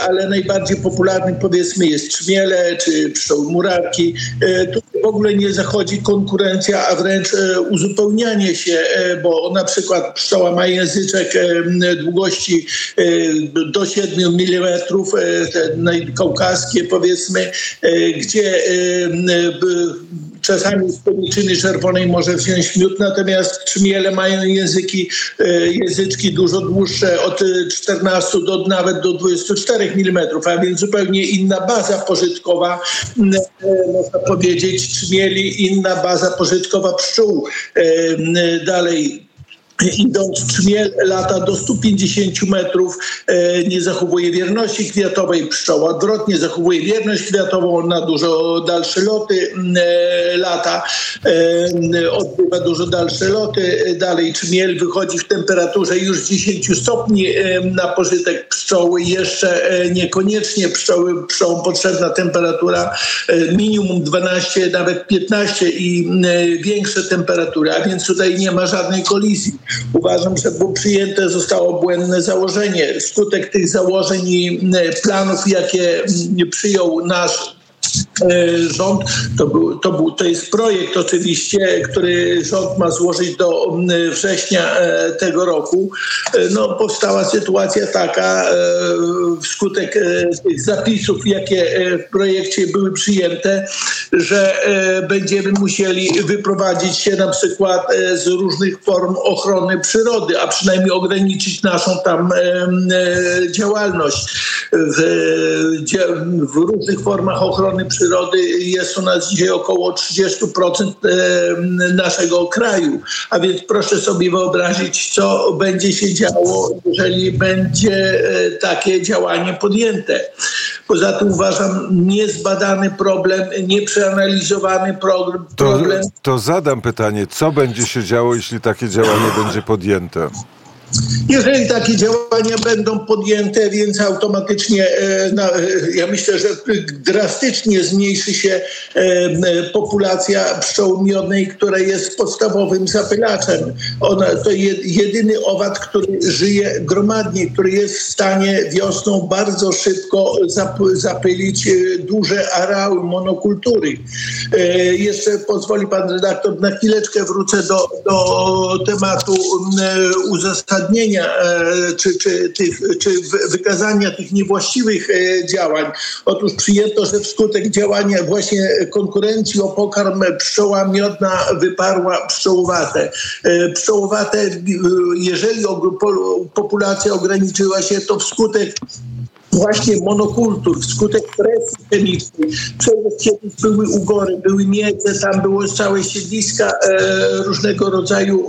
ale najbardziej popularny powiedzmy jest trzmiele czy pszczoły murarki. Tu w ogóle nie zachodzi konkurencja, a wręcz uzupełnianie się, bo na przykład pszczoła ma języczek długości do 7 mm, te kaukaskie powiedzmy, gdzie czasami z koniczyny czerwonej może wziąć miód, natomiast trzmiele mają języczki dużo dłuższe, od 14 do nawet do 24 mm, a więc zupełnie inna baza pożytkowa, można powiedzieć, trzmieli, inna baza pożytkowa pszczół. Dalej idąc, trzmiel lata do 150 metrów, nie zachowuje wierności kwiatowej, pszczoła odwrotnie zachowuje wierność kwiatową, na dużo dalsze loty lata, odbywa dużo dalsze loty. Dalej trzmiel wychodzi w temperaturze już 10 stopni na pożytek pszczoły, jeszcze niekoniecznie pszczołom potrzebna temperatura minimum 12, nawet 15 i większe temperatury, a więc tutaj nie ma żadnej kolizji. Uważam, że zostało błędne założenie. Wskutek tych założeń i planów, jakie przyjął nasz rząd, to jest projekt oczywiście, który rząd ma złożyć do września tego roku. No, powstała sytuacja taka, wskutek tych zapisów, jakie w projekcie były przyjęte, że będziemy musieli wyprowadzić się na przykład z różnych form ochrony przyrody, a przynajmniej ograniczyć naszą tam działalność. W różnych formach ochrony przyrody jest u nas dzisiaj około 30% naszego kraju. A więc proszę sobie wyobrazić, co będzie się działo, jeżeli będzie takie działanie podjęte. Poza tym uważam niezbadany problem, nieprzeanalizowany problem. To zadam pytanie, co będzie się działo, jeśli takie działanie będzie podjęte? Jeżeli takie działania będą podjęte, więc automatycznie ja myślę, że drastycznie zmniejszy się populacja pszczoły miodnej, która jest podstawowym zapylaczem. To jedyny owad, który żyje gromadnie, który jest w stanie wiosną bardzo szybko zapylić duże areały monokultury. Jeszcze pozwoli pan redaktor, na chwileczkę wrócę do tematu uzasadnienia czy wykazania tych niewłaściwych działań. Otóż przyjęto, że wskutek działania właśnie konkurencji o pokarm pszczoła miodna wyparła pszczołowate. Pszczołowate, jeżeli populacja ograniczyła się, to wskutek właśnie monokultur, wskutek presji chemicznej. Przecież kiedyś były ugory, były miedze, tam było całe siedliska różnego rodzaju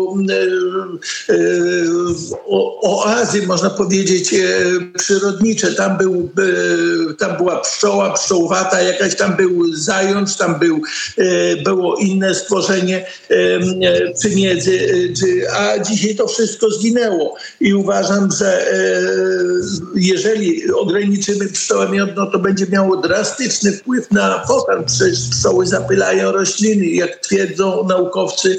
oazy, można powiedzieć, przyrodnicze. Tam była pszczoła, pszczołowata, jakaś tam był zając, tam było inne stworzenie przy miedzy, a dzisiaj to wszystko zginęło. I uważam, że jeżeli ograniczymy pszczołę miodną, to będzie miało drastyczny wpływ na pokarm. Przecież pszczoły zapylają rośliny. Jak twierdzą naukowcy,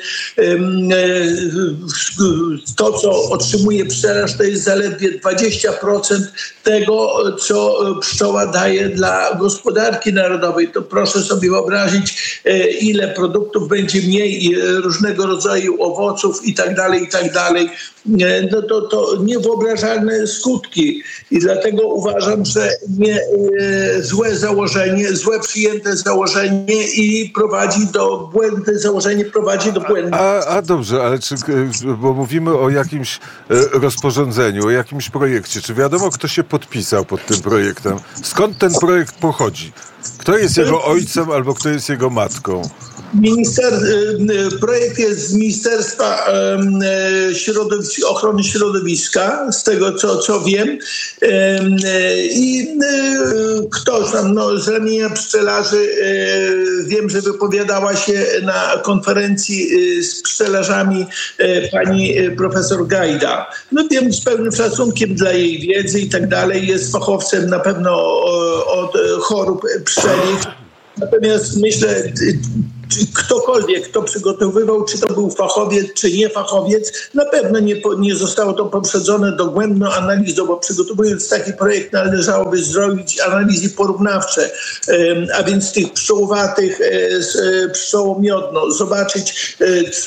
to, co otrzymuje pszczelarz, to jest zaledwie 20% tego, co pszczoła daje dla gospodarki narodowej. To proszę sobie wyobrazić, ile produktów będzie mniej, różnego rodzaju owoców i tak dalej. No to niewyobrażalne skutki. I dlatego uważam, że złe przyjęte założenie i błędne założenie prowadzi do błędu. A dobrze, ale bo mówimy o jakimś rozporządzeniu, o jakimś projekcie. Czy wiadomo, kto się podpisał pod tym projektem? Skąd ten projekt pochodzi? Kto jest jego ojcem albo kto jest jego matką? Projekt jest z Ministerstwa Ochrony Środowiska, z tego co wiem. I ktoś tam z ramienia pszczelarzy, wiem, że wypowiadała się na konferencji z pszczelarzami pani profesor Gajda. No wiem, z pełnym szacunkiem dla jej wiedzy i tak dalej, jest fachowcem na pewno od chorób pszczelich. Natomiast myślę, ktokolwiek, kto przygotowywał, czy to był fachowiec, czy nie fachowiec, na pewno nie zostało to poprzedzone dogłębną analizą, bo przygotowując taki projekt należałoby zrobić analizy porównawcze, a więc tych pszczołowatych z pszczołą miodną, zobaczyć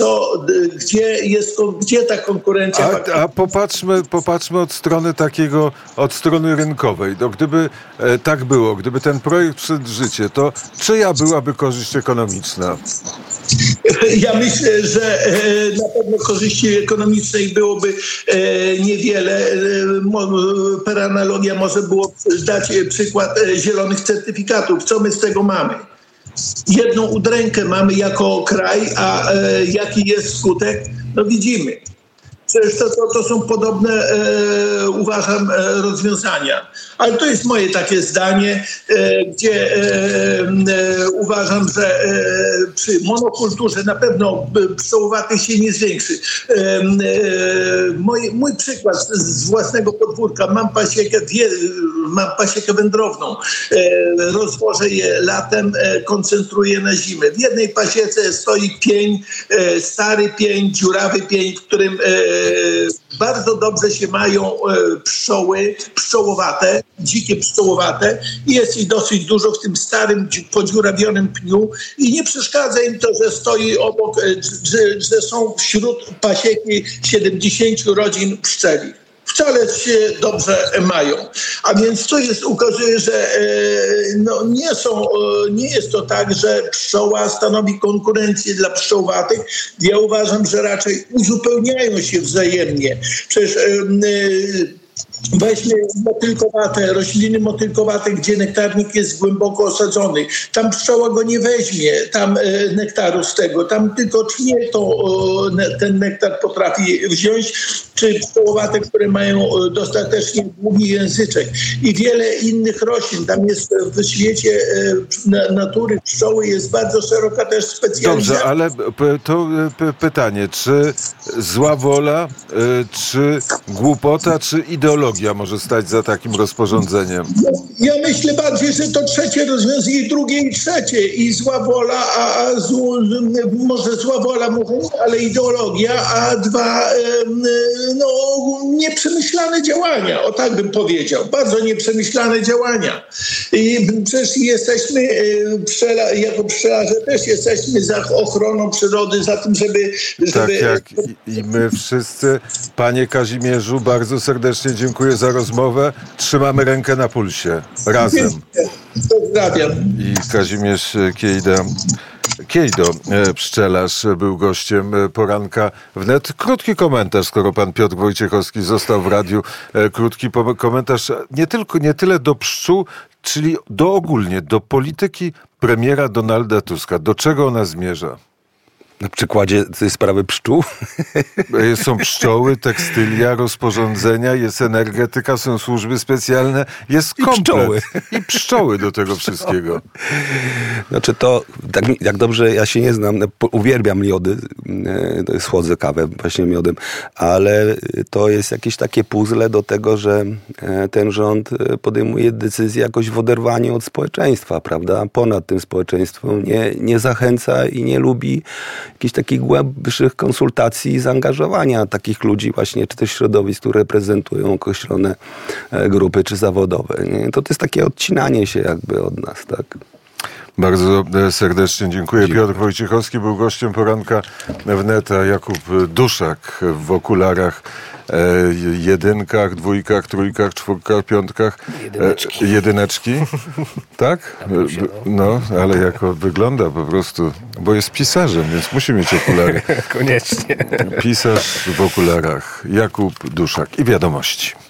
gdzie ta konkurencja... A popatrzmy od strony rynkowej. No, gdyby tak było, gdyby ten projekt wszedł w życie, to czyja byłaby korzyść ekonomiczna? Ja myślę, że na pewno korzyści ekonomicznej byłoby niewiele. Per analogia może było dać przykład zielonych certyfikatów. Co my z tego mamy? Jedną udrękę mamy jako kraj, a jaki jest skutek? No widzimy. Przecież to są podobne, uważam, rozwiązania. Ale to jest moje takie zdanie, gdzie uważam, że przy monokulturze na pewno pszczołowatych się nie zwiększy. Mój przykład z własnego podwórka. Mam pasiekę wędrowną. Rozwożę je latem, koncentruję na zimę. W jednej pasiece stoi pień, stary pień, dziurawy pień, w którym bardzo dobrze się mają pszczoły pszczołowate, dzikie pszczołowate i jest ich dosyć dużo w tym starym, podziurawionym pniu i nie przeszkadza im to, że stoi obok, że są wśród pasieki 70 rodzin pszczeli. Wcale się dobrze mają. A więc to ukazuje, że nie jest to tak, że pszczoła stanowi konkurencję dla pszczołowatych. Ja uważam, że raczej uzupełniają się wzajemnie. Przecież weźmy rośliny motylkowate, gdzie nektarnik jest głęboko osadzony. Tam pszczoła go nie weźmie, tam nektaru z tego. Tam tylko czmiel ten nektar potrafi wziąć, czy pszczołowate, które mają dostatecznie długi języczek. I wiele innych roślin. Tam jest w świecie natury pszczoły jest bardzo szeroka też specjalizacja. Dobrze, ale to pytanie, czy zła wola, czy głupota, czy ideologia może stać za takim rozporządzeniem? Ja myślę bardziej, że to trzecie rozwiązanie, i drugie, i trzecie. I zła wola, może zła wola, może nie, ale ideologia, a dwa, nieprzemyślane działania. O tak bym powiedział. Bardzo nieprzemyślane działania. I przecież jesteśmy, jako pszczelarze też jesteśmy za ochroną przyrody, za tym, żeby... Tak jak i my wszyscy. Panie Kazimierzu, bardzo serdecznie dziękuję za rozmowę. Trzymamy rękę na pulsie. Razem. Pozdrawiam. I Kazimierz Kiejdo, pszczelarz, był gościem poranka wnet. Krótki komentarz, skoro pan Piotr Wojciechowski został w radiu. Krótki komentarz nie tyle do pszczół, czyli ogólnie do polityki premiera Donalda Tuska. Do czego ona zmierza? Na przykładzie tej sprawy pszczół? Są pszczoły, tekstylia, rozporządzenia, jest energetyka, są służby specjalne, jest komplet. I pszczoły do tego wszystkiego. Znaczy to, tak jak dobrze ja się nie znam, uwielbiam miody, słodzę kawę właśnie miodem, ale to jest jakieś takie puzzle do tego, że ten rząd podejmuje decyzję jakoś w oderwaniu od społeczeństwa, prawda? Ponad tym społeczeństwem nie zachęca i nie lubi jakichś takich głębszych konsultacji i zaangażowania takich ludzi właśnie, czy też środowisk, które reprezentują określone grupy, czy zawodowe. Nie? To jest takie odcinanie się jakby od nas, tak? Bardzo serdecznie dziękuję. Piotr Wojciechowski był gościem poranka wneta. Jakub Duszak w okularach, jedynkach, dwójkach, trójkach, czwórkach, piątkach. Jedyneczki. Tak? No, ale jako wygląda po prostu, bo jest pisarzem, więc musi mieć okulary. Koniecznie. Pisarz w okularach. Jakub Duszak i wiadomości.